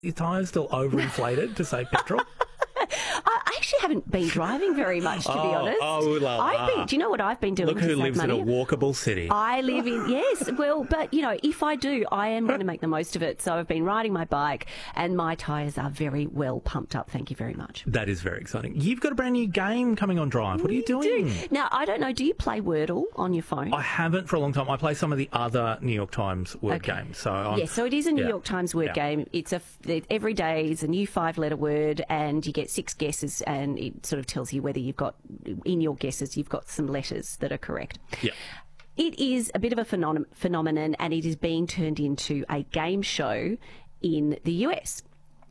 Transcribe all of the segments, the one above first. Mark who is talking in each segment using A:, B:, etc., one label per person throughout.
A: Your tyres still overinflated to say petrol?
B: I actually haven't been driving very much, to be honest. Do you know what I've been doing?
A: Look who lives in a walkable city.
B: I live in, yes, well, but, you know, if I do, I am going to make the most of it. So I've been riding my bike and my tyres are very well pumped up. Thank you very much.
A: That is very exciting. You've got a brand new game coming on Drive. What are you doing?
B: Now, I don't know, do you play Wordle on your phone?
A: I haven't for a long time. I play some of the other New York Times word games. So
B: so it is a New York Times word game. It's every day is a new 5-letter word and you get 6 guesses and it sort of tells you whether you've got, in your guesses, you've got some letters that are correct.
A: Yeah.
B: It is a bit of a phenomenon and it is being turned into a game show in the US.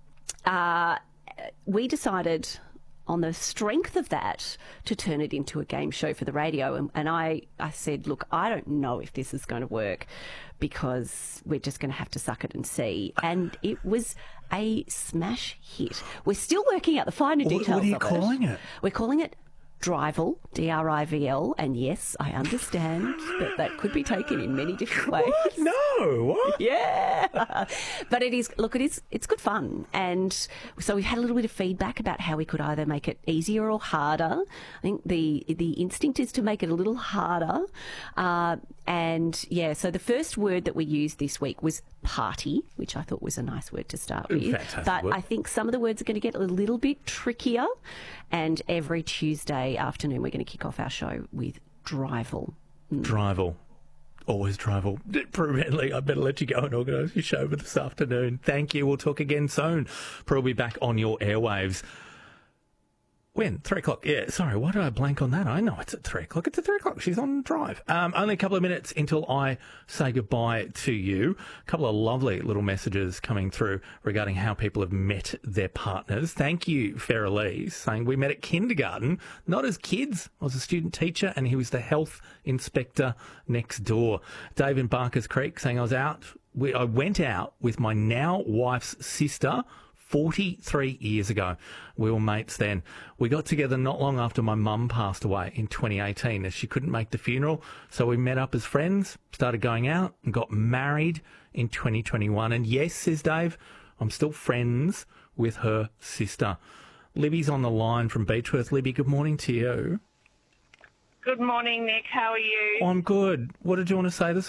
B: We decided on the strength of that to turn it into a game show for the radio. And I said, look, I don't know if this is going to work because we're just going to have to suck it and see. And it was a smash hit. We're still working out the finer details of it.
A: What are you calling it?
B: We're calling it Drivel, Drivel, and yes, I understand that that could be taken in many different ways.
A: What? No, what?
B: Yeah, but it is. Look, it's good fun, and so we had a little bit of feedback about how we could either make it easier or harder. I think the instinct is to make it a little harder, and yeah. So the first word that we used this week was party, which I thought was a nice word to start with.
A: Fantastic
B: but
A: word.
B: I think some of the words are going to get a little bit trickier, and every Tuesday afternoon we're going to kick off our show with Drivel.
A: Drivel. Always Drivel. Prudently, I better let you go and organise your show for this afternoon. Thank you. We'll talk again soon. Pearl will be back on your airwaves. When? 3 o'clock. Yeah, sorry, why did I blank on that? I know it's at 3 o'clock. It's at 3 o'clock. She's on Drive. Only a couple of minutes until I say goodbye to you. A couple of lovely little messages coming through regarding how people have met their partners. Thank you, Farrelly, saying we met at kindergarten, not as kids. I was a student teacher and he was the health inspector next door. Dave in Barker's Creek saying I went out with my now wife's sister 43 years ago. We were mates then. We got together not long after my mum passed away in 2018 as she couldn't make the funeral. So we met up as friends, started going out and got married in 2021. And yes, says Dave, I'm still friends with her sister. Libby's on the line from Beechworth. Libby, good morning to you.
C: Good morning, Nick. How are you?
A: I'm good. What did you want to say this